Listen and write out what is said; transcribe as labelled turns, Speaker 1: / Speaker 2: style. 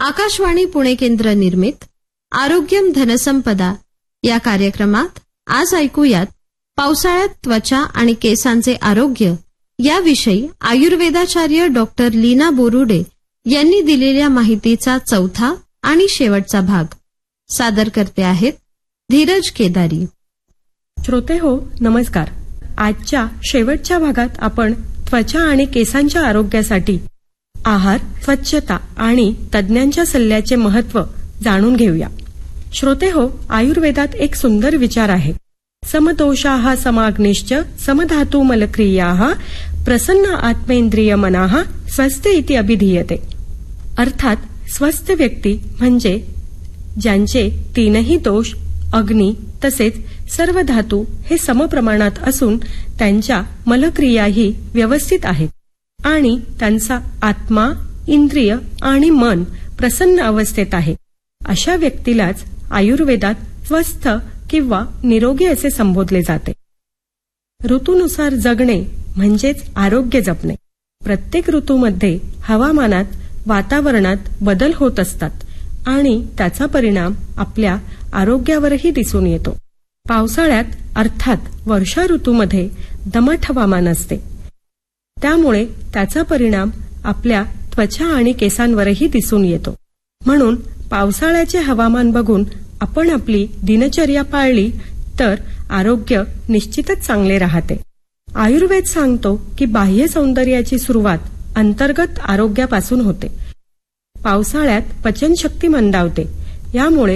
Speaker 1: आकाशवाणी पुणे केंद्र निर्मित आरोग्यम धनसंपदा या कार्यक्रमात आज ऐकूयात पावसाळ्यात त्वचा आणि केसांचे आरोग्य याविषयी आयुर्वेदाचार्य डॉक्टर लीना बोरुडे यांनी दिलेल्या माहितीचा चौथा आणि शेवटचा भाग. सादर करते आहेत धीरज केदारी.
Speaker 2: श्रोते हो, नमस्कार. आजच्या शेवटच्या भागात आपण त्वचा आणि केसांच्या आरोग्यासाठी आहार, स्वच्छता आणि तज्ज्ञांच्या सल्ल्याचे महत्त्व जाणून घेऊया. श्रोते हो, आयुर्वेदात एक सुंदर विचार आहे. समदोषाः समाग्निश्च समधातु मलक्रियाः प्रसन्न आत्मेंद्रिय मनाः स्वस्थ इति अभिधीयते. अर्थात स्वस्थ व्यक्ती म्हणजे ज्यांचे तीनही दोष, अग्नी तसेच सर्व धातू हे समप्रमाणात असून त्यांच्या मलक्रियाही व्यवस्थित आहेत आणि त्यांचा आत्मा, इंद्रिय आणि मन प्रसन्न अवस्थेत आहे. अशा व्यक्तीलाच आयुर्वेदात स्वस्थ किंवा निरोगी असे संबोधले जाते. ऋतूनुसार जगणे म्हणजेच आरोग्य जपणे. प्रत्येक ऋतूमध्ये हवामानात, वातावरणात बदल होत असतात आणि त्याचा परिणाम आपल्या आरोग्यावरही दिसून येतो. पावसाळ्यात अर्थात वर्षा ऋतूमध्ये दमट हवामान असते, त्यामुळे त्याचा परिणाम आपल्या त्वचा आणि केसांवरही दिसून येतो. म्हणून पावसाळ्याचे हवामान बघून आपण आपली दिनचर्या पाळली तर आरोग्य निश्चितच चांगले राहते. आयुर्वेद सांगतो की बाह्य सौंदर्याची सुरुवात अंतर्गत आरोग्यापासून होते. पावसाळ्यात पचनशक्ती मंदावते, यामुळे